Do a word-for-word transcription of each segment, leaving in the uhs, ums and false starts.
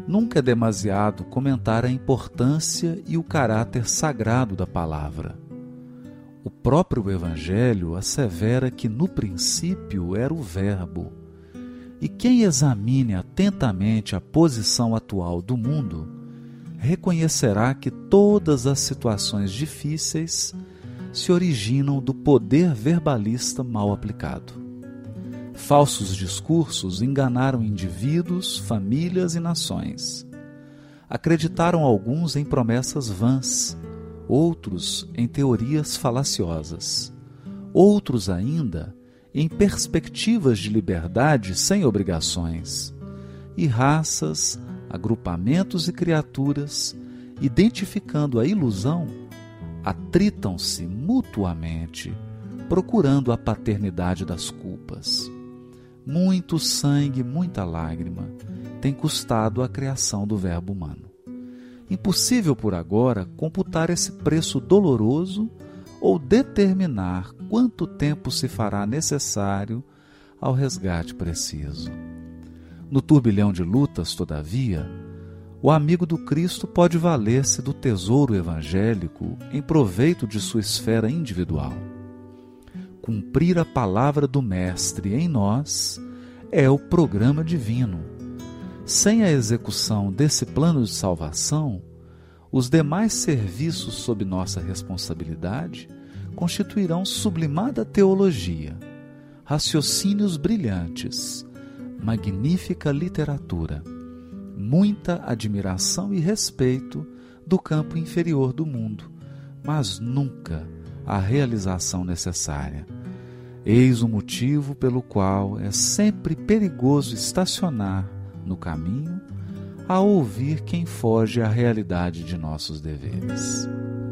Nunca é demasiado comentar a importância e o caráter sagrado da palavra. O próprio Evangelho assevera que no princípio era o Verbo, e quem examine atentamente a posição atual do mundo, reconhecerá que todas as situações difíceis se originam do poder verbalista mal aplicado. Falsos discursos enganaram indivíduos, famílias e nações. Acreditaram alguns em promessas vãs, outros em teorias falaciosas, outros ainda em perspectivas de liberdade sem obrigações, e raças, agrupamentos e criaturas, identificando a ilusão, atritam-se mutuamente, procurando a paternidade das culpas. Muito sangue, muita lágrima tem custado a criação do verbo humano. Impossível por agora computar esse preço doloroso ou determinar quanto tempo se fará necessário ao resgate preciso. No turbilhão de lutas, todavia, o amigo do Cristo pode valer-se do tesouro evangélico em proveito de sua esfera individual. Cumprir a palavra do Mestre em nós é o programa divino. Sem a execução desse plano de salvação, os demais serviços sob nossa responsabilidade constituirão sublimada teologia, raciocínios brilhantes, magnífica literatura, muita admiração e respeito do campo inferior do mundo, mas nunca a realização necessária. Eis o motivo pelo qual é sempre perigoso estacionar no caminho a ouvir quem foge à realidade de nossos deveres.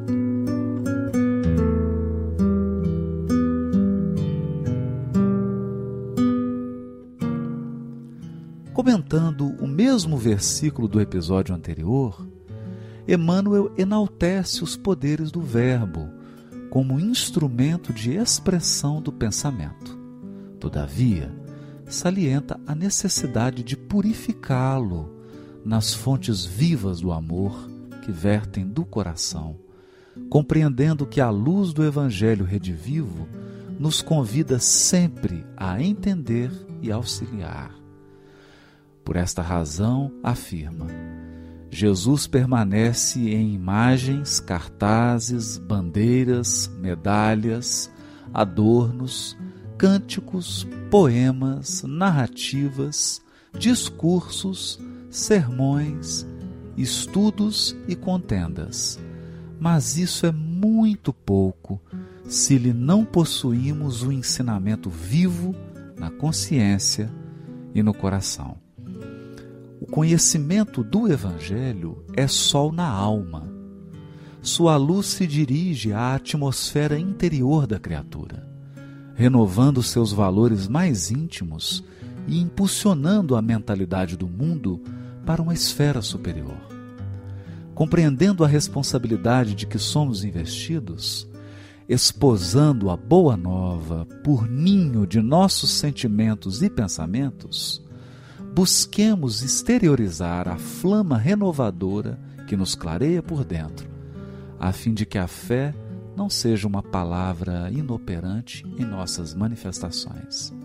Comentando o mesmo versículo do episódio anterior, Emmanuel enaltece os poderes do verbo como instrumento de expressão do pensamento. Todavia, salienta a necessidade de purificá-lo nas fontes vivas do amor que vertem do coração, compreendendo que a luz do Evangelho redivivo nos convida sempre a entender e auxiliar. Por esta razão, afirma: Jesus permanece em imagens, cartazes, bandeiras, medalhas, adornos, cânticos, poemas, narrativas, discursos, sermões, estudos e contendas. Mas isso é muito pouco se lhe não possuímos o ensinamento vivo na consciência e no coração. O conhecimento do Evangelho é sol na alma. Sua luz se dirige à atmosfera interior da criatura, renovando seus valores mais íntimos e impulsionando a mentalidade do mundo para uma esfera superior. Compreendendo a responsabilidade de que somos investidos, esposando a boa nova por ninho de nossos sentimentos e pensamentos, busquemos exteriorizar a flama renovadora que nos clareia por dentro, a fim de que a fé não seja uma palavra inoperante em nossas manifestações.